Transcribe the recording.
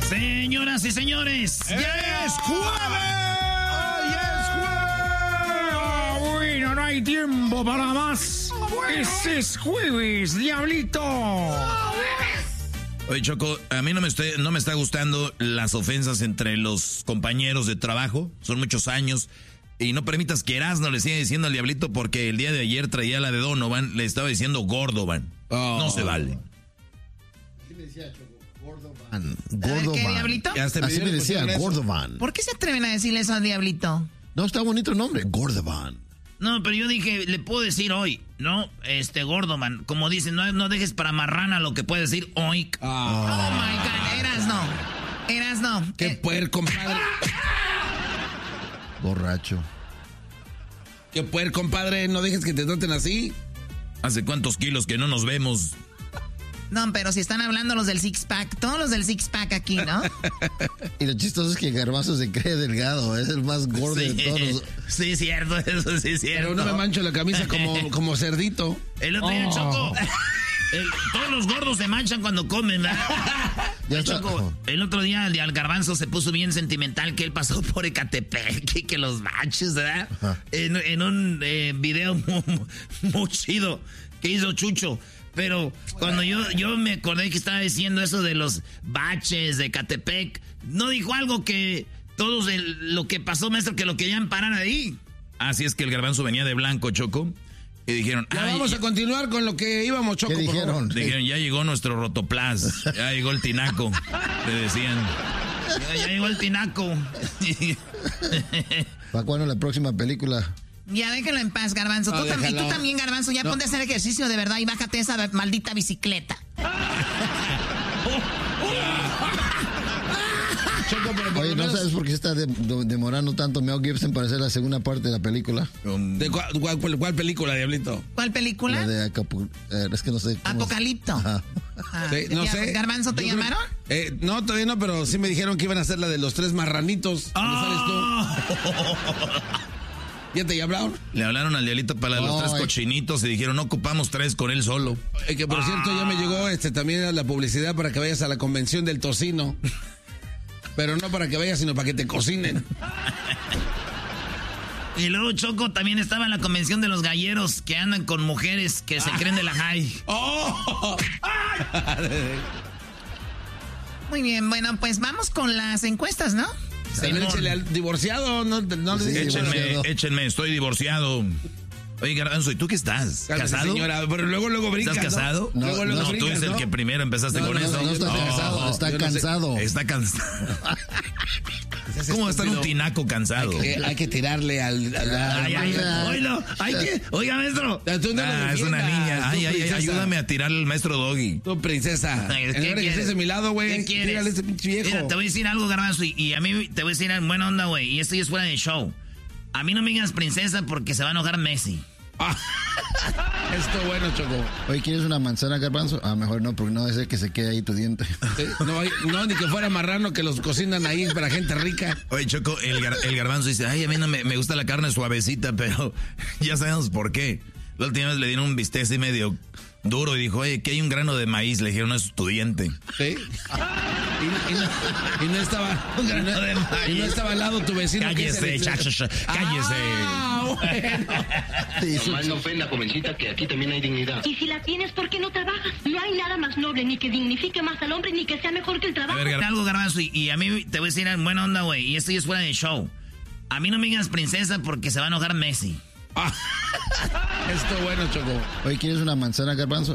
Señoras y señores, ¡ya es jueves! Bueno, no hay tiempo para más. Ese es jueves, diablito. Oye, Choco, a mí no me está gustando las ofensas entre los compañeros de trabajo. Son muchos años. Y no permitas que Erasmo le siga diciendo al diablito porque el día de ayer traía la de Donovan, le estaba diciendo Gordovan. Oh. No se vale. Así me decía, Choco. Gordovan. ¿Qué, diablito? Así me decía, Gordovan. ¿Por qué se atreven a decirle eso al diablito? No, está bonito el nombre, Gordovan. No, pero yo dije, le puedo decir hoy, ¿no? Gordovan. Como dicen, no dejes para marrana lo que puede decir hoy. Oh my God, Erasmo. Qué puerco, compadre. Borracho. Qué puerco, compadre. No dejes que te traten así. ¿Hace cuántos kilos que no nos vemos? No, pero si están hablando los del six-pack, todos los del six-pack aquí, ¿no? Y lo chistoso es que Garbanzo se cree delgado, es el más gordo de todos. Sí, cierto, eso sí es cierto. Pero no me mancho la camisa como cerdito. El otro día, Choco, todos los gordos se manchan cuando comen, ¿verdad? Ya Choco, el otro día el Garbanzo se puso bien sentimental que él pasó por Ecatepec y que los baches, ¿verdad? En un video muy chido que hizo Chucho. Pero cuando yo me acordé que estaba diciendo eso de los baches de Ecatepec, no dijo algo que todos lo que pasó, maestro, que lo querían parar ahí. Así es que el Garbanzo venía de blanco, Choco, y dijeron... vamos a continuar con lo que íbamos, Choco. ¿Qué dijeron? Dijeron, ya llegó nuestro Rotoplas, ya llegó el tinaco, le decían. Ya llegó el tinaco. ¿Para cuándo la próxima película? Ya déjenlo en paz, Garbanzo. Tú también, Garbanzo, ya ponte a hacer ejercicio de verdad y bájate esa maldita bicicleta. Choco, pero oye, ¿no sabes por qué se está demorando tanto Mel Gibson para hacer la segunda parte de la película? ¿De cuál película, diablito? ¿Cuál película? La de Acapulco. Es que no sé cómo Apocalipto. Sí, no sé. ¿Garbanzo te llamaron? No, todavía no, pero sí me dijeron que iban a hacer la de los 3 marranitos. ¿Dónde sales tú? ¿Ya te hablaron? Le hablaron al diablito para los 3 cochinitos y dijeron, no ocupamos 3 con él solo. Que por cierto ya me llegó también la publicidad para que vayas a la convención del tocino. Pero no para que vayas, sino para que te cocinen. Y luego Choco también estaba en la convención de los galleros que andan con mujeres que se creen de la high. Muy bien, bueno, pues vamos con las encuestas, ¿no? Échale al divorciado, no Sí, échenme, estoy divorciado. Oye, Garbanzo, ¿y tú qué estás? ¿Casado? Señora, pero luego brincas. ¿Estás casado? No, tú eres el que primero empezaste con eso. No está casado, está cansado. Está cansado. ¿Cómo va a estar un tinaco cansado? Hay que tirarle al... Oiga, maestro. Es una niña. Ayúdame a tirarle al maestro Doggy. Tú, princesa. ¿Qué quieres? Que estés de mi lado, güey. ¿Qué quieres? Tírale a ese pinche viejo. Mira, te voy a decir algo, Garbanzo, y a mí te voy a decir en buena onda, güey. Y esto ya es fuera de show. A mí no me digas princesa porque se va a enojar Messi. Esto bueno, Choco. Oye, ¿quieres una manzana, Garbanzo? Mejor no, porque no debe ser que se quede ahí tu diente. No, ni que fuera marrano, que los cocinan ahí para gente rica. Oye, Choco, el Garbanzo dice, ay, a mí no me gusta la carne suavecita, pero ya sabemos por qué. La última vez le dieron un bistec así medio duro y dijo, oye, que hay un grano de maíz. Le dijeron, no es tu diente. Sí. Y no estaba al lado tu vecino. Cállese, cállese. Bueno. Nomás no ofenda, jovencita, que aquí también hay dignidad. Y si la tienes, ¿por qué no trabajas? No hay nada más noble, ni que dignifique más al hombre, ni que sea mejor que el trabajo. A ver, algo, Garbanzo, y a mí te voy a decir en buena onda, güey, y esto ya es fuera de show. A mí no me digas princesa porque se va a enojar Messi. Esto bueno, Choco. Oye, ¿quieres una manzana, Garbanzo?